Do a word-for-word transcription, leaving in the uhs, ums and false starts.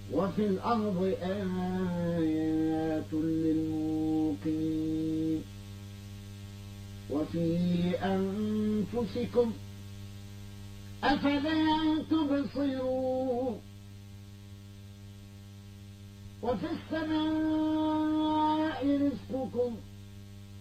وفي الأرض آيات للموقنين وفي أنفسكم أفلا تبصرون وفي السماء رزقكم